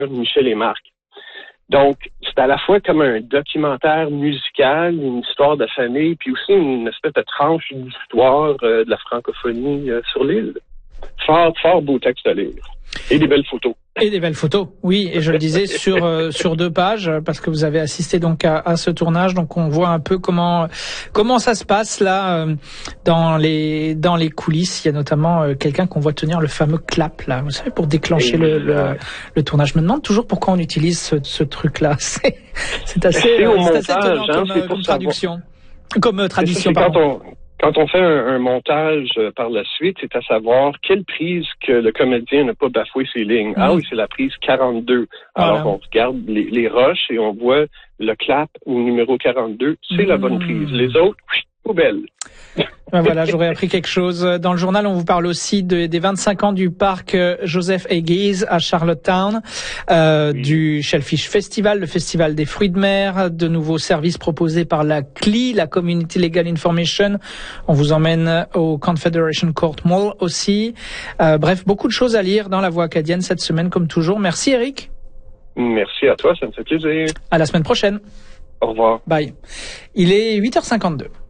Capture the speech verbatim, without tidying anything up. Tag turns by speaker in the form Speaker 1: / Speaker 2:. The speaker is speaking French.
Speaker 1: Michel et Marc. Donc, c'est à la fois comme un documentaire musical, une histoire de famille, puis aussi une espèce de tranche d'histoire euh, de la francophonie euh, sur l'île. Fort, fort beau texte à lire. Et des belles photos.
Speaker 2: Et des belles photos, oui. Et je le disais sur euh, sur deux pages, parce que vous avez assisté donc à, à ce tournage, donc on voit un peu comment comment ça se passe là euh, dans les dans les coulisses. Il y a notamment euh, quelqu'un qu'on voit tenir le fameux clap là, vous savez, pour déclencher le, le le tournage. Je me demande toujours pourquoi on utilise ce, ce truc là. C'est c'est assez
Speaker 1: c'est
Speaker 2: euh,
Speaker 1: au
Speaker 2: c'est
Speaker 1: montage,
Speaker 2: assez étonnant
Speaker 1: hein,
Speaker 2: comme,
Speaker 1: c'est
Speaker 2: comme traduction, comme euh, tradition.
Speaker 1: Ça,
Speaker 2: pardon.
Speaker 1: Quand on, quand on fait un, un montage euh, par la suite, c'est à savoir quelle prise que le comédien n'a pas bafoué ses lignes. Mmh. Ah oui, c'est la prise quarante-deux. Alors voilà. On regarde les, les rushs et on voit le clap au numéro quarante-deux. C'est mmh. la bonne prise. Les autres, oui, poubelle.
Speaker 2: Ben voilà, j'aurais appris quelque chose. Dans le journal, on vous parle aussi de, des vingt-cinq ans du parc Joseph Hagues à Charlottetown, euh, oui. du Shellfish Festival, le festival des fruits de mer, de nouveaux services proposés par la C L I, la Community Legal Information. On vous emmène au Confederation Court Mall aussi. Euh, bref, beaucoup de choses à lire dans La Voix acadienne cette semaine, comme toujours. Merci Eric.
Speaker 1: Merci à toi, ça me fait plaisir.
Speaker 2: À la semaine prochaine.
Speaker 1: Au revoir.
Speaker 2: Bye. Il est huit heures cinquante-deux.